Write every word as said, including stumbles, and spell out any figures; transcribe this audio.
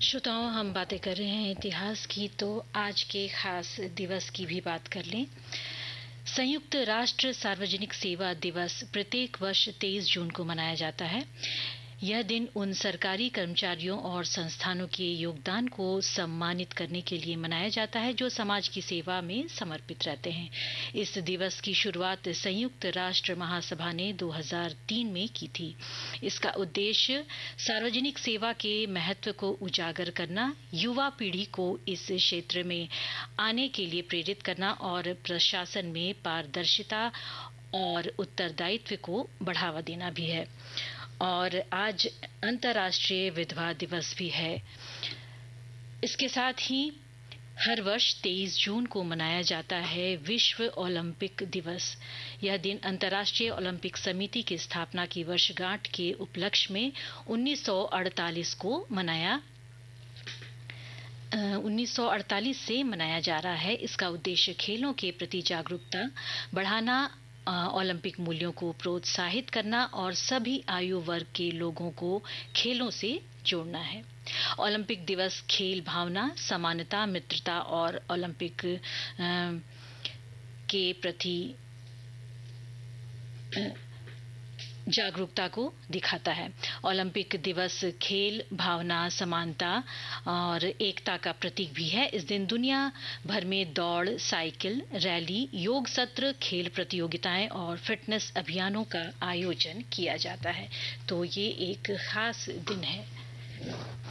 श्रोताओं, हम बातें कर रहे हैं इतिहास की, तो आज के खास दिवस की भी बात कर लें। संयुक्त राष्ट्र सार्वजनिक सेवा दिवस प्रत्येक वर्ष तेईस जून को मनाया जाता है। यह दिन उन सरकारी कर्मचारियों और संस्थानों के योगदान को सम्मानित करने के लिए मनाया जाता है जो समाज की सेवा में समर्पित रहते हैं। इस दिवस की शुरुआत संयुक्त राष्ट्र महासभा ने दो हज़ार तीन में की थी। इसका उद्देश्य सार्वजनिक सेवा के महत्व को उजागर करना, युवा पीढ़ी को इस क्षेत्र में आने के लिए प्रेरित करना और प्रशासन में पारदर्शिता और उत्तरदायित्व को बढ़ावा देना भी है। और आज अंतर्राष्ट्रीय विधवा दिवस भी है। इसके साथ ही हर वर्ष तेईस जून को मनाया जाता है विश्व ओलंपिक दिवस। यह दिन अंतर्राष्ट्रीय ओलंपिक समिति की स्थापना की वर्षगांठ के उपलक्ष्य में उन्नीस सौ अड़तालीस को मनाया उन्नीस सौ अड़तालीस से मनाया जा रहा है। इसका उद्देश्य खेलों के प्रति जागरूकता बढ़ाना, ओलंपिक मूल्यों को प्रोत्साहित करना और सभी आयु वर्ग के लोगों को खेलों से जोड़ना है। ओलंपिक दिवस खेल भावना, समानता, मित्रता और ओलंपिक के प्रति जागरूकता को दिखाता है। ओलंपिक दिवस खेल भावना, समानता और एकता का प्रतीक भी है। इस दिन दुनिया भर में दौड़, साइकिल रैली, योग सत्र, खेल प्रतियोगिताएं और फिटनेस अभियानों का आयोजन किया जाता है। तो ये एक खास दिन है।